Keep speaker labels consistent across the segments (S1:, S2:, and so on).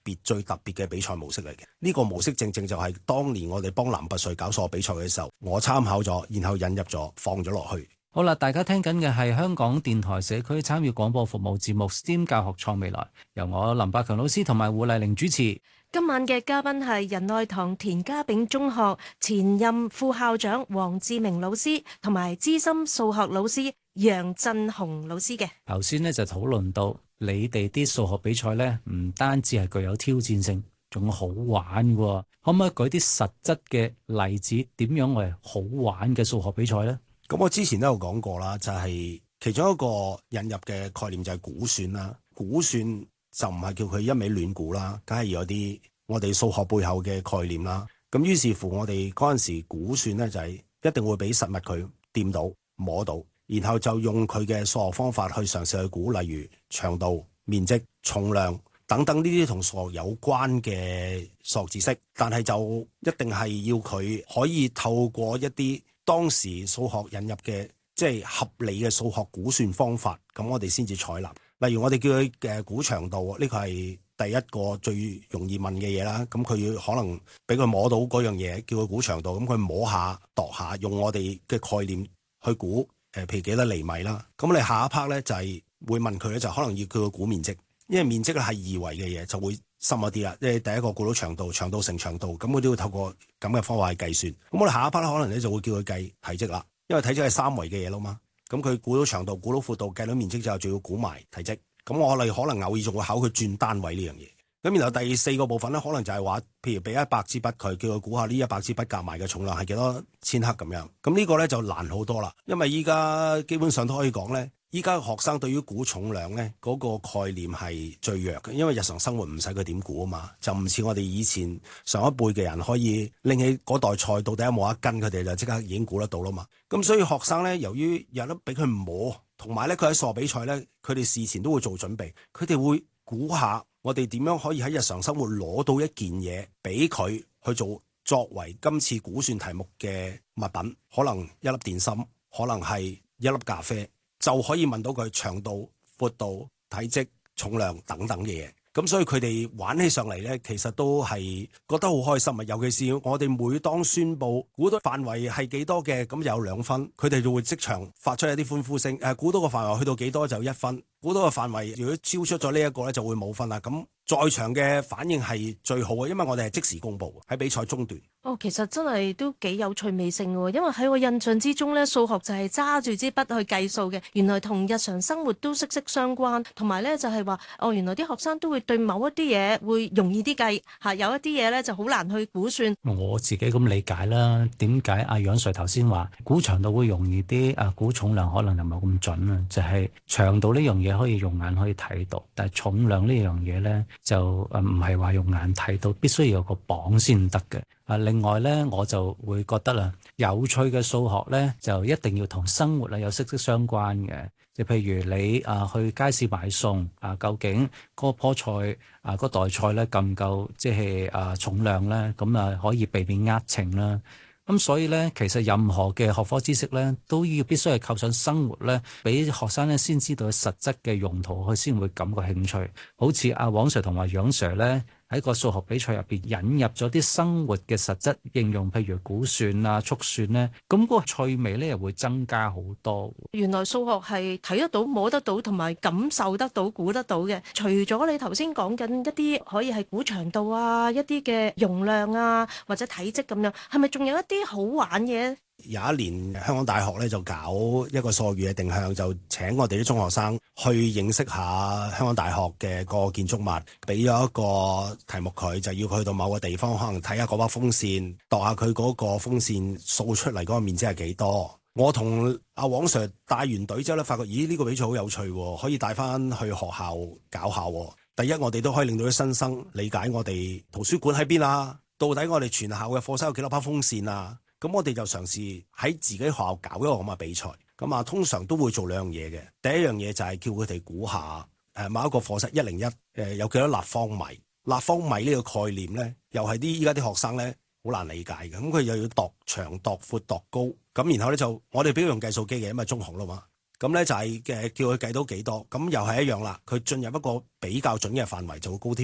S1: 最特別嘅比賽模式嚟嘅。呢個模式正正就係當年我哋幫南拔萃搞數學比賽嘅時候，我參考咗，然後引入咗，放咗落去。
S2: 好啦，大家聽緊嘅係香港電台社區參與廣播服務節目 STEAM 教學創未來，由我林百強老師同埋胡麗玲主持。
S3: 今晚嘅嘉賓係仁愛堂田家炳中學前任副校長黃志明老師同埋資深數學老師楊振雄老師嘅。
S2: 頭先呢就討論到你哋啲數學比賽呢，唔單止係具有挑戰性，仲好玩喎。可唔可以舉啲實質嘅例子，點樣為好玩嘅數學比賽呢？
S1: 咁我之前都有講過啦，就係其中一個引入嘅概念就係估算啦。估算就唔係叫佢一味亂估啦，梗係有啲我哋數學背後嘅概念啦。咁於是乎我哋嗰陣時估算呢，就係一定會俾實物佢掂到摸到，然後就用佢嘅數學方法去嘗試去估，例如長度、面積、重量等等呢啲同數學有關嘅數學知識，但係就一定係要佢可以透過一啲當時數學引入嘅即係合理嘅數學估算方法，咁我哋先至採納。例如我哋叫佢嘅估長度，呢個係第一個最容易問嘅嘢啦。咁佢可能俾佢摸到嗰樣嘢，叫佢估長度，咁佢摸下度下，用我哋嘅概念去估，譬如幾多厘米啦。咁你下一 part 咧就係會問佢咧，就可能要叫佢估面積，因為面積咧係二維嘅嘢，就會深一啲啦。即係第一個估到長度，長度乘長度，咁我都要透過咁嘅方法去計算。咁我哋下一 part 咧可能咧就會叫佢計體積啦，因為體積係三維嘅嘢啦嘛。咁佢估到長度、估到闊度、計到面積之後，仲要估埋體積。咁我哋可能偶爾仲會考佢轉單位呢樣嘢。咁然後第四個部分咧，可能就係話，譬如俾100支筆佢，叫佢估下呢100支筆夾埋嘅重量係幾多千克咁樣。咁呢個咧就難好多啦，因為依家基本上都可以講咧，依家學生對於估重量咧嗰個概念係最弱嘅，因為日常生活唔使佢點估啊嘛，就唔似我哋以前上一輩嘅人可以拎起嗰袋菜到底有冇一斤，佢哋就即刻已經估得到啦嘛。咁所以學生咧，由於有得俾佢摸，同埋咧佢喺數學比賽咧，佢哋事前都會做準備，佢哋會估下我哋點樣可以喺日常生活攞到一件嘢俾佢去做，作為今次估算題目嘅物品，可能一粒電芯，可能係一粒咖啡，就可以問到佢長度、闊度、體積、重量等等嘅嘢。咁所以佢哋玩起上嚟呢，其實都係覺得好開心啊！尤其是我哋每當宣佈估到範圍係幾多嘅，咁有2分，佢哋就會即場發出一啲歡呼聲。估到個範圍去到幾多就1分，估到個範圍如果超出咗呢一個呢，就會冇分啦。咁在場嘅反應係最好嘅，因為我哋係即時公佈喺比賽中段。
S3: 其實真係都幾有趣味性喎，因為喺我印象之中呢，數學就係揸住支筆去計數嘅，原來同日常生活都息息相關。同埋呢，就係話，原來啲學生都會對某一啲嘢會容易啲計嚇，有一啲嘢呢就好難去估算。
S2: 我自己咁理解啦，點解阿楊 Sir 頭先話估長度會容易啲，估重量可能就冇咁準啊？就係長度呢樣嘢可以用眼可以睇到，但係重量呢樣嘢呢，就唔係話用眼睇到，必須要有個磅先得嘅。另外呢，我就會覺得啦，有趣嘅數學呢，就一定要同生活有息息相關嘅。就譬如你去街市買餸究竟嗰棵菜嗰袋菜呢夠唔夠即係重量呢？咁可以避免呃秤啦。咁所以呢，其實任何嘅學科知識呢，都要必須係靠上生活呢，俾學生呢先知道實質嘅用途，佢先會感覺興趣。好似阿黃 Sir 同埋楊 Sir 呢，喺個數學比賽入邊引入咗啲生活嘅實質應用，譬如估算速算呢，咁嗰個趣味呢又會增加好多。
S3: 原來數學係睇得到、摸得到同埋感受得到、估得到嘅。除咗你頭先講緊一啲可以係估長度一啲嘅容量或者體積咁樣，係咪仲有一啲好玩嘅？
S1: 有一年香港大學咧就搞一個數學嘅定向，就請我哋啲中學生去認識下香港大學嘅個建築物，俾咗一個題目佢，就要佢去到某個地方，可能睇下嗰把風扇，度下佢嗰個風扇掃出嚟嗰個面積係幾多。我同阿黃 Sir 帶完隊之後咧，發覺呢個比賽好有趣，可以帶翻去學校搞下。第一，我哋都可以令到啲新生理解我哋圖書館喺邊啊，到底我哋全校嘅課室有幾多把風扇啊。咁我哋就嘗試喺自己學校搞一個咁嘅比賽，咁通常都會做2樣嘢嘅。第一樣嘢就係叫佢哋估下某一個課室101有幾多立方米。立方米呢個概念咧，又係依家啲學生咧好難理解嘅。咁佢又要度長、度闊、度高，咁然後咧就我哋俾佢用計數機嘅，因為中學啦嘛。咁咧就係叫佢計到幾多，咁又係一樣啦。佢進入一個比較準嘅範圍就會高啲分。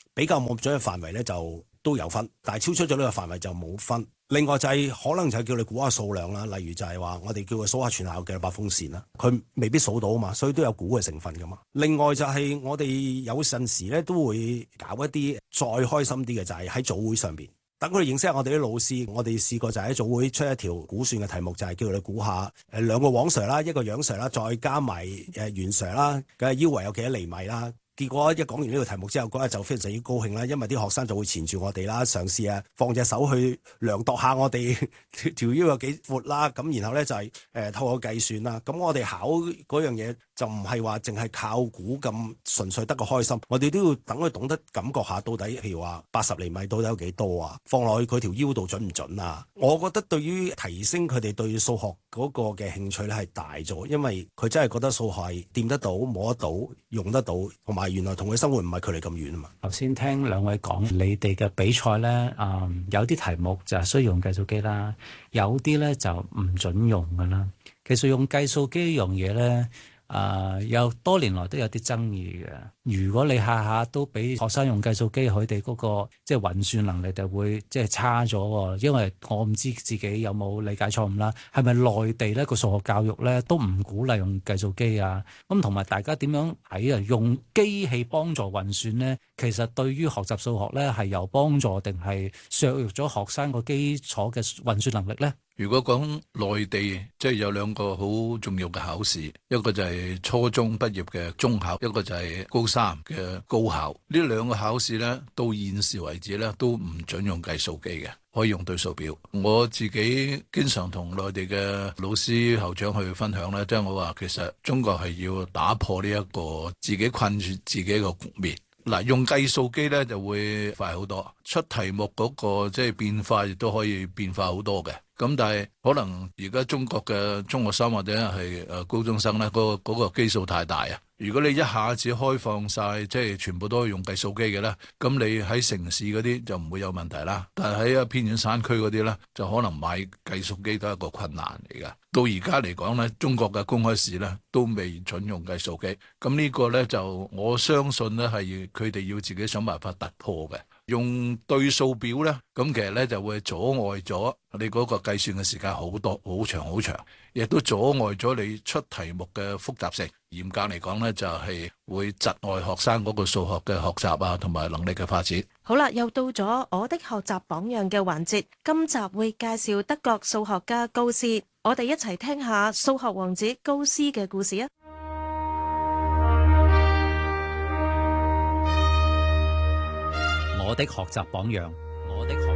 S1: 比較冇準嘅範圍咧就都有分，但係超出咗呢個範圍就冇分。另外就係可能就係叫你估下數量啦，例如就係話我哋叫佢數下全校嘅百風扇啦，佢未必數到啊嘛，所以都有估嘅成分噶嘛。另外就係我哋有陣時咧都會搞一啲再開心啲嘅，就係喺早會上邊。等佢哋認識下我哋啲老師，我哋試過就喺早會出一條估算嘅題目，就係叫佢哋估下兩個黃 Sir 啦，一個楊 Sir 啦，再加埋袁 Sir 啦，嘅腰圍有幾多厘米啦。結果一講完呢個題目之後，嗰日就非常之高興啦，因為啲學生就會纏住我哋啦，嘗試放隻手去量度下我哋條腰有幾闊啦，咁然後咧就係透過計算啦。咁我哋考嗰樣嘢就唔係話淨係靠估咁純粹得個開心，我哋都要等佢懂得感覺下到底，譬如話80厘米到底有幾多啊？放落去佢條腰度準唔準啊？我覺得對於提升佢哋對數學嗰個嘅興趣咧係大咗，因為佢真係覺得數學係掂得到、摸得到、用得到，同埋原來同佢生活唔係距離咁遠啊嘛。
S2: 頭先聽兩位講你哋嘅比賽咧，有啲題目就係需要用計數機啦，有啲咧就唔準用噶啦。其實用計數機呢樣嘢咧，有多年來都有啲爭議嘅。如果你下下都俾學生用計數機，佢哋嗰個即係運算能力就會即係差咗。因為我唔知自己有冇理解錯誤啦。係咪內地咧個數學教育咧都唔鼓勵用計數機啊？咁同埋大家點樣睇啊？用機器幫助運算咧，其實對於學習數學咧係有幫助定係削弱咗學生個基礎嘅運算能力咧？
S4: 如果講內地，即係有兩個好重要嘅考試，一個就係初中畢業嘅中考，一個就係高三嘅高考。呢兩個考試呢，到現時為止呢，都唔準用計數機嘅，可以用對數表。我自己經常同內地嘅老師校長去分享呢，即係我話其實中國係要打破呢一個自己困住自己嘅局面。嗱，用計數機咧就會快好多，出題目嗰個即係變化亦都可以變化好多嘅。咁但係可能而家中國嘅中學生或者係高中生咧，嗰個基數太大啊！如果你一下子開放晒，即係全部都係用計數機嘅咧，咁你喺城市嗰啲就唔會有問題啦。但係喺偏遠山區嗰啲咧，就可能買計數機都係一個困難嚟㗎。到而家嚟講咧，中國嘅公開試咧都未準用計數機。咁呢個咧就我相信咧係佢哋要自己想辦法突破嘅。用對數表咧，咁其實咧就會阻礙咗你嗰個計算嘅時間好多，好長好長，亦都阻礙咗你出題目嘅複雜性。嚴格嚟講咧，就係會窒礙學生嗰個數學嘅學習啊，同埋能力嘅發展。
S3: 好啦，又到咗我的學習榜樣嘅環節，今集會介紹德國數學家高斯，我哋一齊聽下數學王子高斯嘅故事啊！
S2: 我的學習榜樣，我的